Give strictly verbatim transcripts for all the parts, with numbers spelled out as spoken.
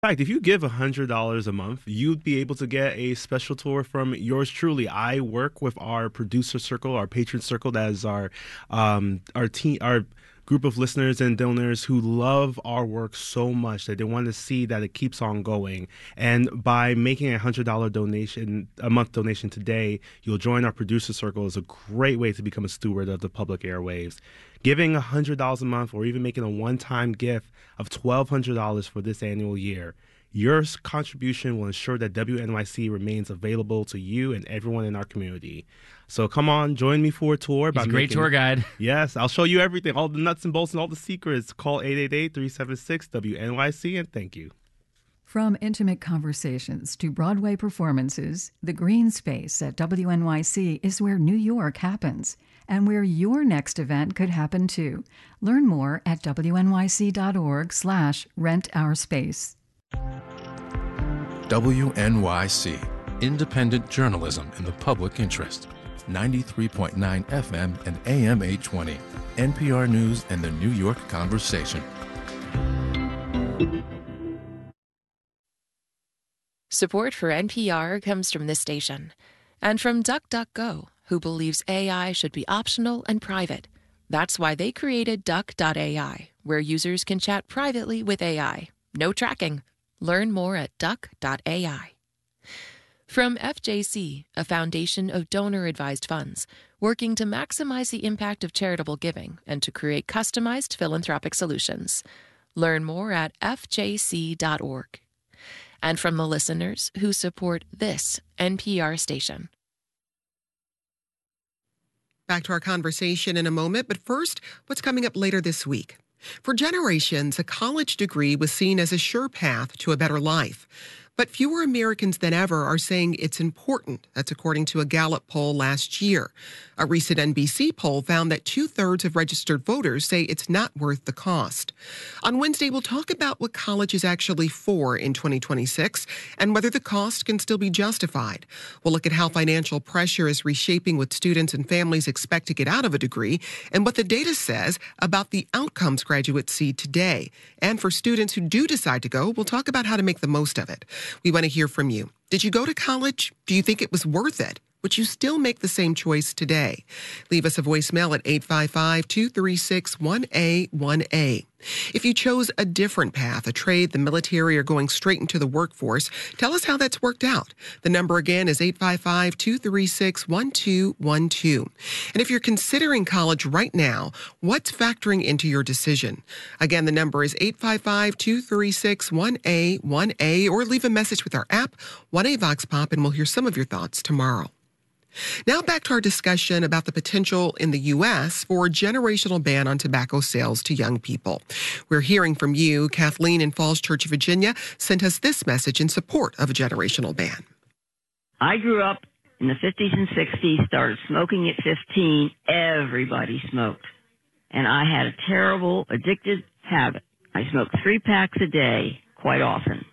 In fact, if you give one hundred dollars a month, you'd be able to get a special tour from yours truly. I work with our producer circle, our patron circle, that is our um, our team, our group of listeners and donors who love our work so much that they want to see that it keeps on going. And by making a one hundred dollars donation, a month donation today, you'll join our producer circle. Is a great way to become a steward of the public airwaves. Giving one hundred dollars a month or even making a one-time gift of twelve hundred dollars for this annual year, your contribution will ensure that W N Y C remains available to you and everyone in our community. So come on, join me for a tour. He's a great making, tour guide. Yes, I'll show you everything, all the nuts and bolts and all the secrets. Call eight eight eight, three seven six, W N Y C and thank you. From intimate conversations to Broadway performances, the green space at W N Y C is where New York happens and where your next event could happen too. Learn more at W N Y C dot org slash rent our space. W N Y C, independent journalism in the public interest. ninety-three point nine F M and A M eight twenty. N P R News and the New York Conversation. Support for N P R comes from this station and from DuckDuckGo, who believes A I should be optional and private. That's why they created Duck dot A I, where users can chat privately with A I. No tracking. Learn more at Duck dot A I. From F J C, a foundation of donor-advised funds, working to maximize the impact of charitable giving and to create customized philanthropic solutions. Learn more at F J C dot org. And from the listeners who support this N P R station. Back to our conversation in a moment, but first, what's coming up later this week? For generations, a college degree was seen as a sure path to a better life. But fewer Americans than ever are saying it's important. That's according to a Gallup poll last year. A recent N B C poll found that two-thirds of registered voters say it's not worth the cost. On Wednesday, we'll talk about what college is actually for in twenty twenty-six and whether the cost can still be justified. We'll look at how financial pressure is reshaping what students and families expect to get out of a degree and what the data says about the outcomes graduates see today. And for students who do decide to go, we'll talk about how to make the most of it. We want to hear from you. Did you go to college? Do you think it was worth it? Would you still make the same choice today? Leave us a voicemail at eight five five, two three six, one A one A. If you chose a different path, a trade, the military, or going straight into the workforce, tell us how that's worked out. The number again is eight five five, two three six, one two one two. And if you're considering college right now, what's factoring into your decision? Again, the number is eight five five, two three six, one A one A, or leave a message with our app, one A Vox Pop, and we'll hear some of your thoughts tomorrow. Now back to our discussion about the potential in the U S for a generational ban on tobacco sales to young people. We're hearing from you. Kathleen in Falls Church, Virginia, sent us this message in support of a generational ban. I grew up in the fifties and sixties, started smoking at fifteen. Everybody smoked. And I had a terrible addictive habit. I smoked three packs a day quite often.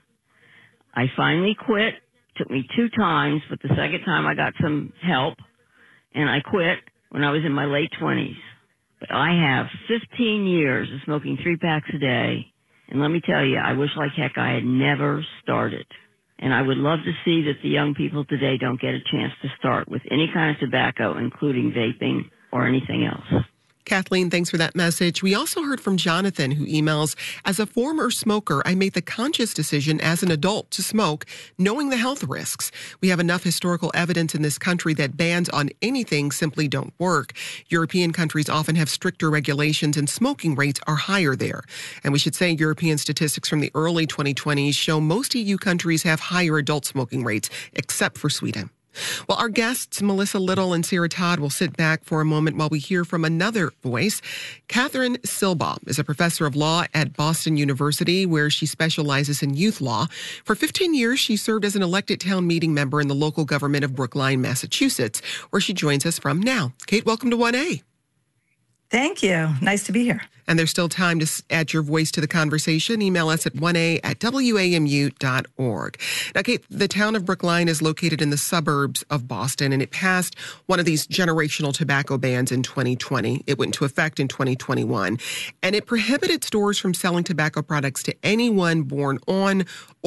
I finally quit. Took me two times, but the second time I got some help, and I quit when I was in my late twenties. But I have fifteen years of smoking three packs a day, and let me tell you, I wish like heck I had never started. And I would love to see that the young people today don't get a chance to start with any kind of tobacco, including vaping or anything else. Kathleen, thanks for that message. We also heard from Jonathan, who emails, as a former smoker, I made the conscious decision as an adult to smoke, knowing the health risks. We have enough historical evidence in this country that bans on anything simply don't work. European countries often have stricter regulations and smoking rates are higher there. And we should say European statistics from the early twenty twenties show most E U countries have higher adult smoking rates, except for Sweden. Well, our guests, Melissa Little and Sarah Todd, will sit back for a moment while we hear from another voice. Catherine Silbaum is a professor of law at Boston University, where she specializes in youth law. For fifteen years, she served as an elected town meeting member in the local government of Brookline, Massachusetts, where she joins us from now. Kate, welcome to one A. Thank you. Nice to be here. And there's still time to add your voice to the conversation. Email us at one a at w a m u dot org. Now, Kate, the town of Brookline is located in the suburbs of Boston, and it passed one of these generational tobacco bans in twenty twenty. It went into effect in twenty twenty-one, and it prohibited stores from selling tobacco products to anyone born on